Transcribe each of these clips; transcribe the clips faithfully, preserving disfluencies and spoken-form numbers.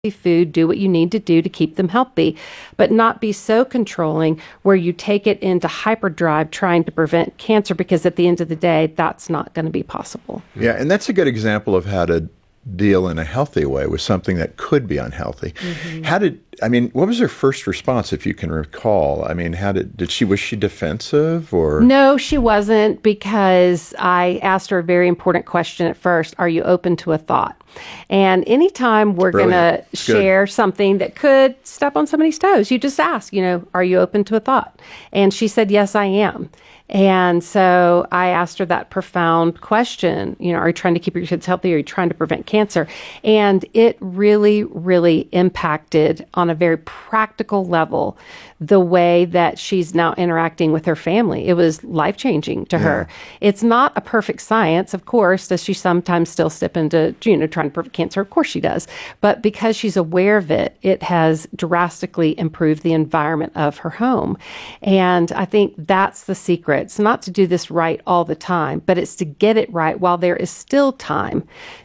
food, do what you need to do to keep them healthy, but not be so controlling where you take it into hyperdrive trying to prevent cancer, because at the end of the day, that's not going to be possible. Yeah, and that's a good example of how to deal in a healthy way with something that could be unhealthy. Mm-hmm. How did, I mean, what was her first response, if you can recall? I mean, how did, did she, was she defensive or? No, she wasn't, because I asked her a very important question at first. Are you open to a thought? And anytime we're going to share something that could step on somebody's toes, you just ask, you know, are you open to a thought? And she said, yes, I am. And so I asked her that profound question, you know, are you trying to keep your kids healthy? Are you trying to prevent cancer? And it really, really impacted on a very practical level the way that she's now interacting with her family. It was life-changing to yeah. her. It's not a perfect science, of course. Does she sometimes still step into, you know, trying to prevent cancer? Of course she does. But because she's aware of it, it has drastically improved the environment of her home. And I think that's the secret. It's not to do this right all the time, but it's to get it right while there is still time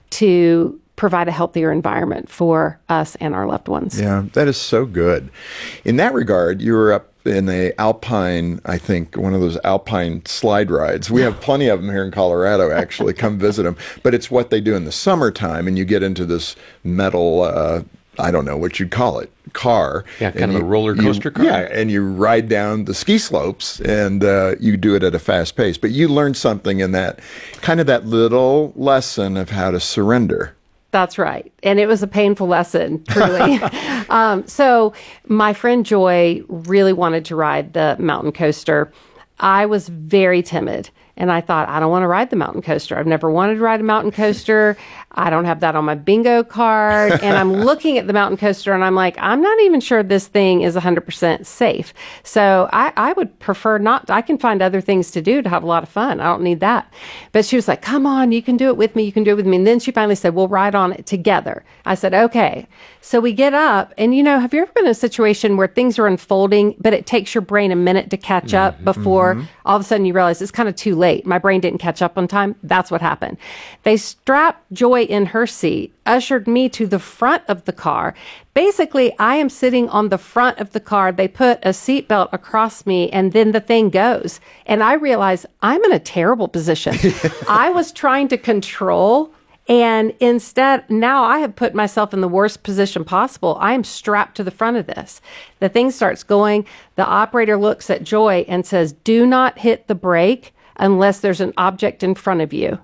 to provide a healthier environment for us and our loved ones. Yeah, that is so good. In that regard, you were up in a alpine, I think, one of those alpine slide rides. We have plenty of them here in Colorado, actually. Come visit them. But it's what they do in the summertime, and you get into this metal, uh, I don't know what you'd call it, car. Yeah, kind and of you, a roller coaster you, car. Yeah, and you ride down the ski slopes, and uh, you do it at a fast pace. But you learned something in that, kind of that little lesson of how to surrender. That's right. And it was a painful lesson, truly. um, so my friend Joy really wanted to ride the mountain coaster. I was very timid. And I thought, I don't want to ride the mountain coaster. I've never wanted to ride a mountain coaster. I don't have that on my bingo card. And I'm looking at the mountain coaster and I'm like, I'm not even sure this thing is one hundred percent safe. So I, I would prefer not. I can find other things to do to have a lot of fun. I don't need that. But she was like, come on, you can do it with me. You can do it with me. And then she finally said, we'll ride on it together. I said, okay. So we get up and, you know, have you ever been in a situation where things are unfolding, but it takes your brain a minute to catch up mm-hmm. before mm-hmm. all of a sudden you realize it's kind of too late. My brain didn't catch up on time. That's what happened. They strapped Joy in her seat, ushered me to the front of the car. Basically, I am sitting on the front of the car. They put a seatbelt across me, and then the thing goes. And I realize I'm in a terrible position. I was trying to control, and instead, now I have put myself in the worst position possible. I am strapped to the front of this. The thing starts going. The operator looks at Joy and says, do not hit the brake unless there's an object in front of you.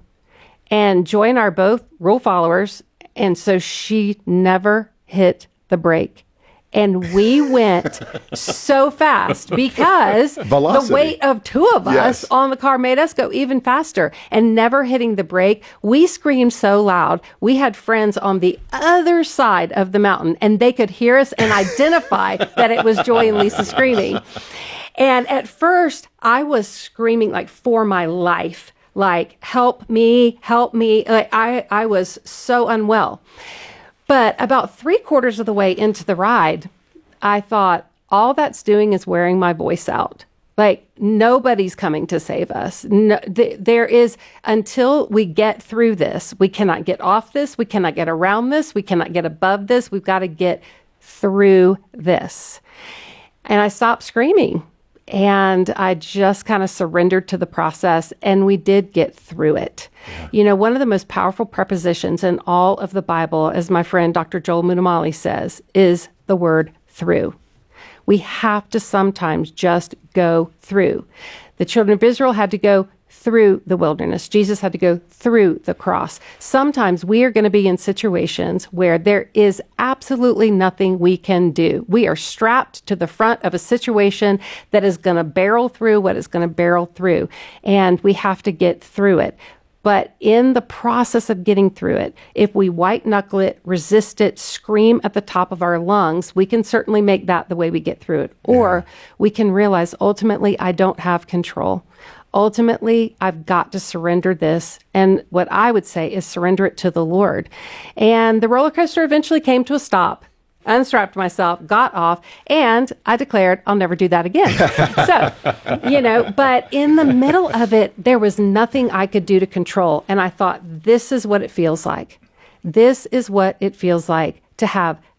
And Joy and I are both rule followers, and so she never hit the brake. And we went so fast because Velocity. The weight of two of us yes. on the car made us go even faster. And never hitting the brake, we screamed so loud. We had friends on the other side of the mountain, and they could hear us and identify that it was Joy and Lisa screaming. And at first, I was screaming like for my life, like, help me, help me. Like I, I was so unwell. But about three quarters of the way into the ride, I thought, all that's doing is wearing my voice out. Like, nobody's coming to save us. No, th- there is, until we get through this, we cannot get off this, we cannot get around this, we cannot get above this, we've got to get through this. And I stopped screaming. And I just kind of surrendered to the process, and we did get through it. Yeah. You know, one of the most powerful prepositions in all of the Bible, as my friend Doctor Joel Muddamalle says, is the word through. We have to sometimes just go through. The children of Israel had to go through the wilderness. Jesus had to go through the cross. Sometimes we are going to be in situations where there is absolutely nothing we can do. We are strapped to the front of a situation that is going to barrel through what is going to barrel through, and we have to get through it. But in the process of getting through it, if we white knuckle it, resist it, scream at the top of our lungs, we can certainly make that the way we get through it. Yeah. Or we can realize, ultimately, I don't have control. Ultimately, I've got to surrender this. And what I would say is surrender it to the Lord. And the roller coaster eventually came to a stop. Unstrapped myself, got off, and I declared I'll never do that again. So, you know, but in the middle of it, there was nothing I could do to control. And I thought, this is what it feels like. This is what it feels like to have